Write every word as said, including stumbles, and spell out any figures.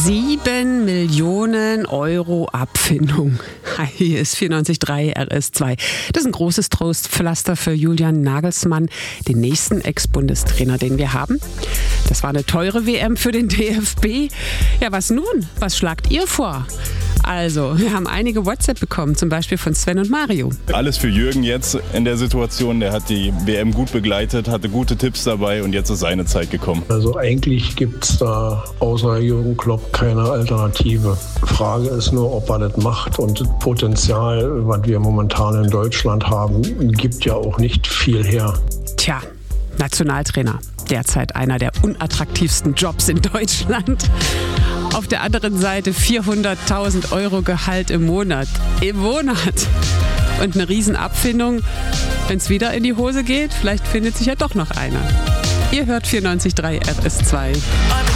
Sieben Millionen Euro Abfindung. Hier ist vierundneunzig Komma drei R S zwei. Das ist ein großes Trostpflaster für Julian Nagelsmann, den nächsten Ex-Bundestrainer, den wir haben. Das war eine teure W M für den D F B. Ja, was nun? Was schlagt ihr vor? Also, wir haben einige WhatsApp bekommen, zum Beispiel von Sven und Mario. Alles für Jürgen jetzt in der Situation. Der hat die W M gut begleitet, hatte gute Tipps dabei und jetzt ist seine Zeit gekommen. Also eigentlich gibt es da außer Jürgen Klopp keine Alternative. Frage ist nur, ob er das macht. Und das Potenzial, was wir momentan in Deutschland haben, gibt ja auch nicht viel her. Tja, Nationaltrainer. Derzeit einer der unattraktivsten Jobs in Deutschland. Auf der anderen Seite vierhunderttausend Euro Gehalt im Monat. Im Monat. Und eine Riesenabfindung. Wenn es wieder in die Hose geht, vielleicht findet sich ja doch noch einer. Ihr hört vierundneunzig Komma drei R S zwei.